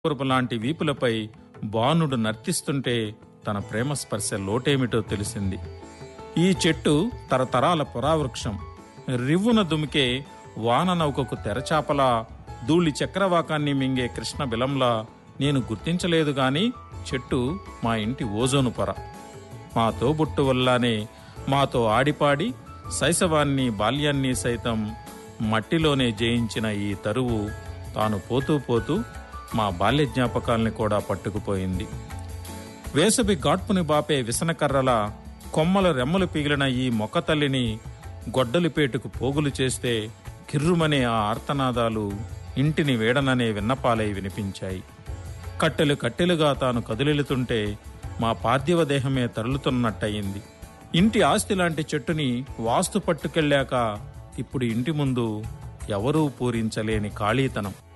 కురపు లాంటి వీపులపై బాణుడు నర్తిస్తుంటే తన ప్రేమ స్పర్శ లోటేమిటో తెలిసింది. ఈ చెట్టు తరతరాల పురావృక్షం. రివ్వున దుమికే వాన నౌకకు తెరచాపలా, ధూళి చక్రవాకాన్ని మింగే కృష్ణ బిలంలా నేను గుర్తించలేదు గాని చెట్టు మా ఇంటి ఓజోను పొర. మా తోబుట్టు వల్లానే మాతో ఆడిపాడి శైశవాన్ని బాల్యాన్ని సైతం మట్టిలోనే జయించిన ఈ తరువు తాను పోతూ పోతూ మా బాల్య జ్ఞాపకాల్ని కూడా పట్టుకుపోయింది. వేసవి గాడ్పుని బాపే విసనకర్రల కొమ్మల రెమ్మలు పిగిలిన ఈ మొక్కతల్లిని గొడ్డలిపేటుకు పోగులు చేస్తే కిర్రుమనే ఆ ఆర్తనాదాలు ఇంటిని వేడననే విన్నపాలై వినిపించాయి. కట్టెలు కట్టెలుగా తాను కదిలిలుతుంటే మా పార్థివ దేహమే తరులుతున్నట్టయింది. ఇంటి ఆస్తి లాంటి చెట్టుని వాస్తు పట్టుకెళ్ళాక ఇప్పుడు ఇంటి ముందు ఎవరూ పూరించలేని ఖాళీతనం.